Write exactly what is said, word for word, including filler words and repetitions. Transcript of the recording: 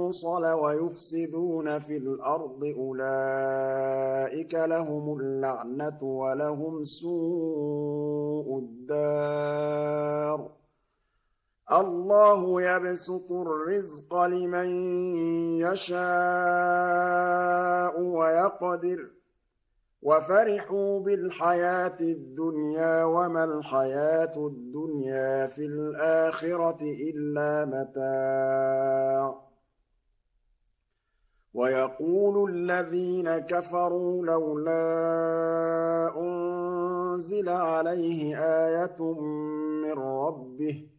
الْمُوصَلَ وَيُفْسِدُونَ فِي الْأَرْضِ أُولَٰئِكَ لَهُمُ اللَّعْنَةُ وَلَهُمْ سُوءُ الدَّارِ اللَّهُ يَبْسُطُ الرِّزْقَ لِمَن يَشَاءُ وَيَقْدِرُ ۚ وَفَرِحُوا بِالْحَيَاةِ الدُّنْيَا وَمَا الْحَيَاةُ الدُّنْيَا فِي الْآخِرَةِ إِلَّا مَتَاعٌ وَيَقُولُ الَّذِينَ كَفَرُوا لَوْلَا أُنزِلَ عَلَيْهِ آيَةٌ مِّن رَّبِّهِ